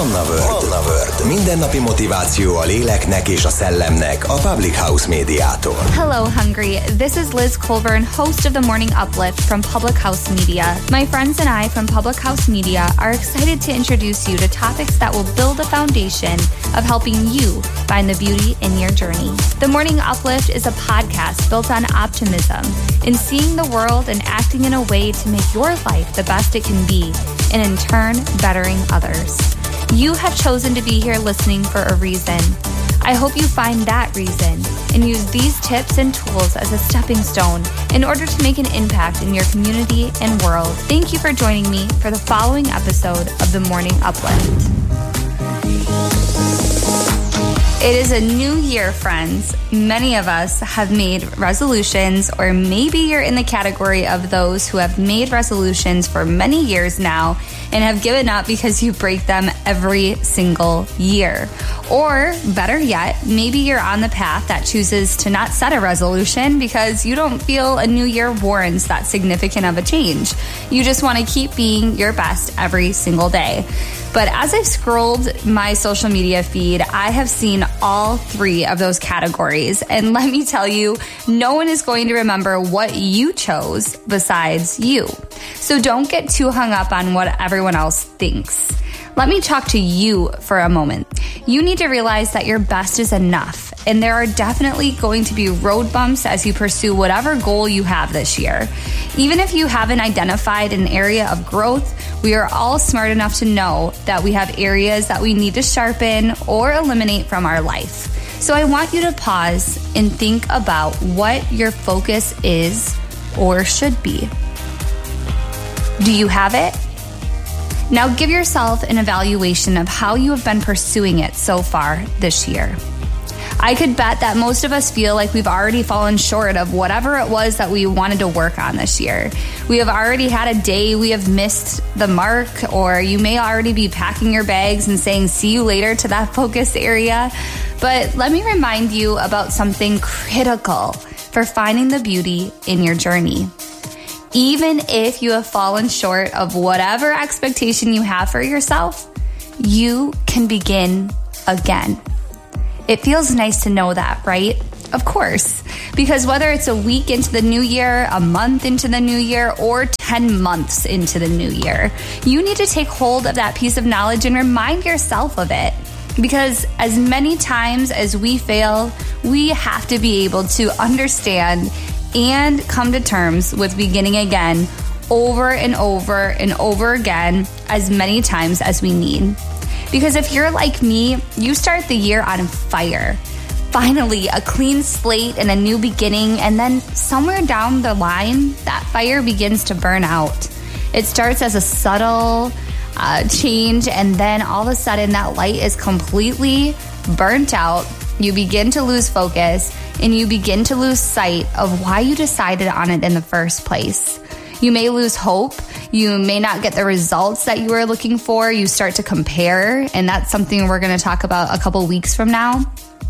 Manna World. Mindennapi motiváció a léleknek és a szellemnek a Public House Médiától. Hello, Hungry. This is Liz Colburn, host of the Morning Uplift from Public House Media. My friends and I from Public House Media are excited to introduce you to topics that will build a foundation of helping you find the beauty in your journey. The Morning Uplift is a podcast built on optimism, in seeing the world and acting in a way to make your life the best it can be, and in turn, bettering others. You have chosen to be here listening for a reason. I hope you find that reason and use these tips and tools as a stepping stone in order to make an impact in your community and world. Thank you for joining me for the following episode of the Morning Uplift. It is a new year, friends. Many of us have made resolutions, or maybe you're in the category of those who have made resolutions for many years now and have given up because you break them every single year. Or better yet, maybe you're on the path that chooses to not set a resolution because you don't feel a new year warrants that significant of a change. You just want to keep being your best every single day. But as I've scrolled my social media feed, I have seen all three of those categories. And let me tell you, no one is going to remember what you chose besides you. So don't get too hung up on what everyone else thinks. Let me talk to you for a moment. You need to realize that your best is enough, and there are definitely going to be road bumps as you pursue whatever goal you have this year. Even if you haven't identified an area of growth, we are all smart enough to know that we have areas that we need to sharpen or eliminate from our life. So I want you to pause and think about what your focus is or should be. Do you have it? Now give yourself an evaluation of how you have been pursuing it so far this year. I could bet that most of us feel like we've already fallen short of whatever it was that we wanted to work on this year. We have already had a day we have missed the mark, or you may already be packing your bags and saying see you later to that focus area. But let me remind you about something critical for finding the beauty in your journey. Even if you have fallen short of whatever expectation you have for yourself, you can begin again. It feels nice to know that, right? Of course, because whether it's a week into the new year, a month into the new year, or 10 months into the new year, you need to take hold of that piece of knowledge and remind yourself of it. Because as many times as we fail, we have to be able to understand and come to terms with beginning again over and over and over again as many times as we need. Because if you're like me, you start the year on fire. Finally, a clean slate and a new beginning, and then somewhere down the line, that fire begins to burn out. It starts as a subtle change, and then all of a sudden that light is completely burnt out. You begin to lose focus, and you begin to lose sight of why you decided on it in the first place. You may lose hope. You may not get the results that you were looking for. You start to compare, and that's something we're going to talk about a couple weeks from now.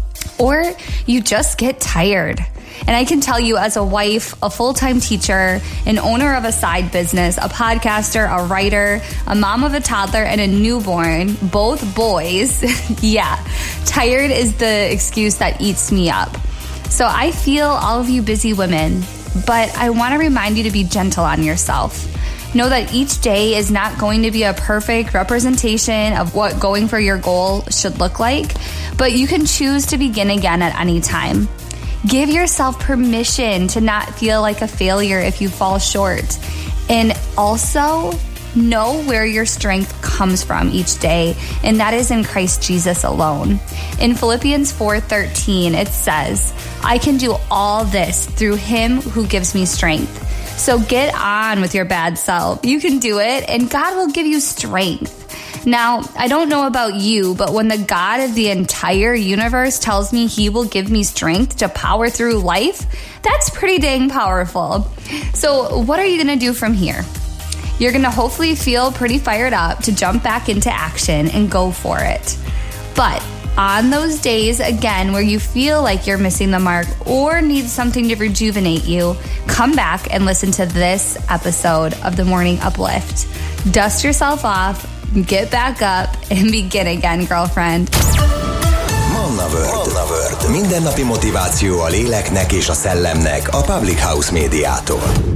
Or you just get tired. And I can tell you, as a wife, a full-time teacher, an owner of a side business, a podcaster, a writer, a mom of a toddler, and a newborn, both boys, yeah, tired is the excuse that eats me up. So I feel all of you busy women, but I want to remind you to be gentle on yourself. Know that each day is not going to be a perfect representation of what going for your goal should look like, but you can choose to begin again at any time. Give yourself permission to not feel like a failure if you fall short. And also, know where your strength comes from each day, and that is in Christ Jesus alone. In Philippians 4:13, it says, I can do all this through him who gives me strength. So get on with your bad self. You can do it, and God will give you strength. Now, I don't know about you, but when the God of the entire universe tells me he will give me strength to power through life, that's pretty dang powerful. So what are you going to do from here? You're going to hopefully feel pretty fired up to jump back into action and go for it. But on those days, again, where you feel like you're missing the mark or need something to rejuvenate you, come back and listen to this episode of the Morning Uplift. Dust yourself off, Get back up and begin again, girlfriend. Manna World. Mindennapi motiváció a léleknek és a szellemnek a Public House médiától.